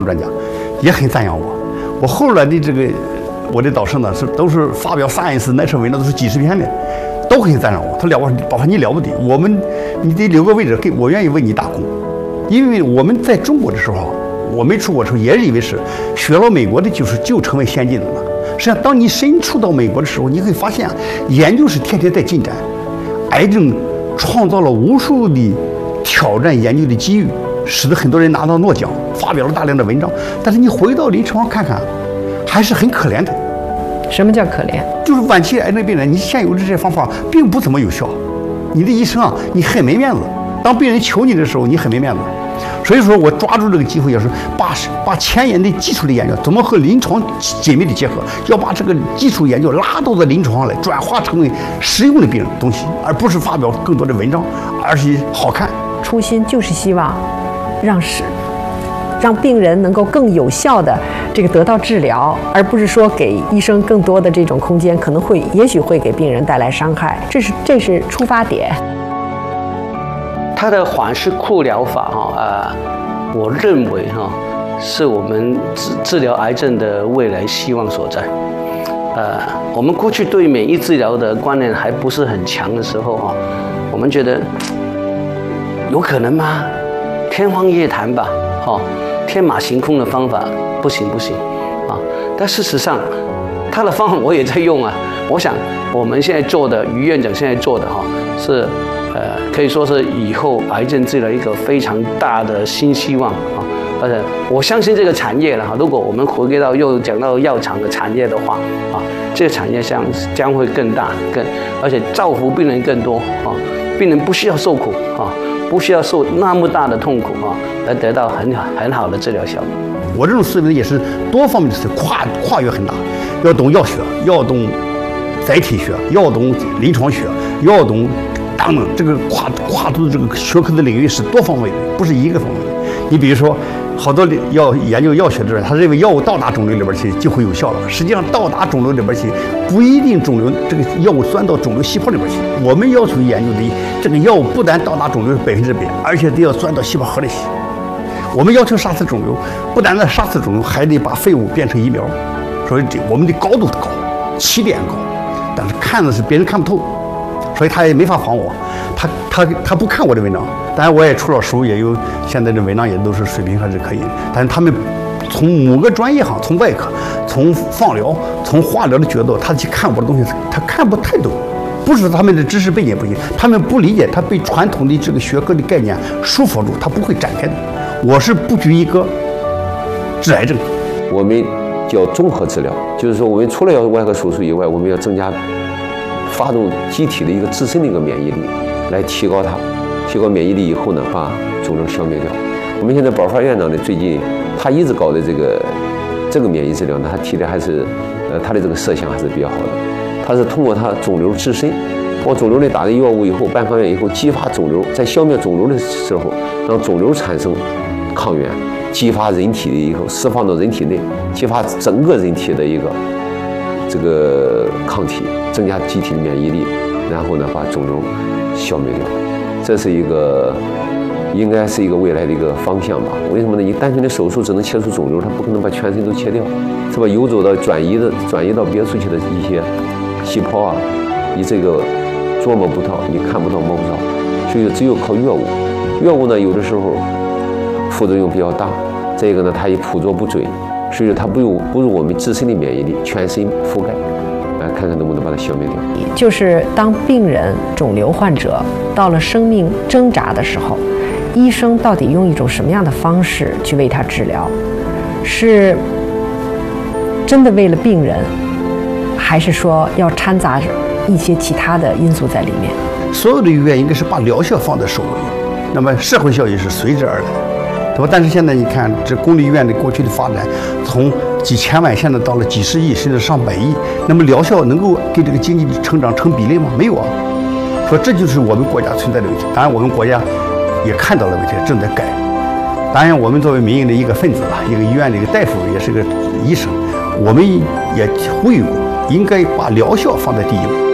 专家也很赞扬我。我后来的这个我的导师呢都是发表Science那文章都是几十篇的，都很赞扬我。他说宝华你了不得，你得留个位置给我，愿意为你打工。因为我们在中国的时候，我没出国的时候也以为是学了美国的技术就成为先进的了。实际上，当你身处到美国的时候，你会发现研究是天天在进展，癌症创造了无数的挑战研究的机遇，使得很多人拿到诺奖，发表了大量的文章。但是你回到临床看看，还是很可怜的。 什么叫可怜？ 就是晚期癌症病人，你现有的这些方法并不怎么有效，你的医生啊，你很没面子。当病人求你的时候，你很没面子。所以说我抓住这个机会，也是把前沿的基础的研究怎么和临床紧密的结合，要把这个基础研究拉到临床上来，转化成为实用的东西，而不是发表更多的文章，而是好看。 初心就是希望让病人能够更有效的这个得到治疗，而不是说给医生更多的这种空间，可能也许会给病人带来伤害。这是出发点。 它的缓释库疗法我认为是我们治疗癌症的未来希望所在。我们过去对免疫治疗的观念还不是很强的时候我们觉得有可能吗？天方夜谭吧，天马行空的方法不行啊。但事实上，他的方法我也在用啊。我想我们现在做的，于院长现在做的是。可以说是以后癌症治疗一个非常大的新希望而且我相信这个产业了如果我们回归到又讲到药厂的产业的话这个产业将会更大而且造福病人更多病人不需要受苦不需要受那么大的痛苦来得到很好的治疗效果。 我这种思维也是多方面的思维，跨越很大，要懂药学，要懂载体学，要懂临床学，要懂。这个跨度这个学科的领域是多方面的，不是一个方面的。你比如说，好多要研究药学的人，他认为药物到达肿瘤里边去就会有效了。实际上，到达肿瘤里边去不一定肿瘤这个药物钻到肿瘤细胞里边去。我们要求研究的这个药物不但到达肿瘤100%，而且得要钻到细胞核里去。我们要求杀死肿瘤，不但杀死肿瘤，还得把废物变成疫苗。所以我们的高度高，起点高，但是看的是别人看不透。所以他也没法防我，他不看我的文章，当然我也出了书，也有现在的文章也都是水平还是可以的，但是他们从某个专业从外科、从放疗、从化疗的角度，他去看我的东西，他看不太懂，不是他们的知识背景不行，他们不理解，他被传统的这个学科的概念束缚住，他不会展开的。我是不拘一格治癌症， 我们叫综合治疗，就是说我们除了要外科手术以外，我们要增加。发动机体的一个自身的一个免疫力，来提高免疫力以后呢，把肿瘤消灭掉。我们现在宝华院长呢，最近他一直搞的这个免疫治疗呢，他提的还是他的这个设想还是比较好的。他是通过他肿瘤自身，往肿瘤里打的药物以后，半放院以后，激发肿瘤，在消灭肿瘤的时候，让肿瘤产生抗原，激发人体的以后释放到人体内，激发整个人体的一个这个抗体，增加机体的免疫力，然后呢把肿瘤消灭掉。这是应该是一个未来的一个方向吧？为什么呢？你单纯的手术只能切除肿瘤，它不可能把全身都切掉，是吧？游走到转移到别处去的一些细胞你这个捉摸不到，你看不到摸不着，所以只有靠药物。药物呢，有的时候副作用比较大，这个呢它也捕捉不准。所以它不如我们自身的免疫力全身覆盖，来看看能不能把它消灭掉。 就是当病人肿瘤患者到了生命挣扎的时候，医生到底用一种什么样的方式去为他治疗？是真的为了病人，还是说要掺杂一些其他的因素在里面？ 所有的医院应该是把疗效放在首位，那么社会效益是随之而来。对吧？但是现在你看，这公立医院的过去的发展，从几千万现在到了几十亿，甚至上百亿，那么疗效能够跟这个经济成长成比例吗？没有啊。说这就是我们国家存在的问题。当然，我们国家也看到了问题，正在改。当然，我们作为民营的一个分子一个医院的一个大夫，也是个医生，我们也呼吁过，应该把疗效放在第一位。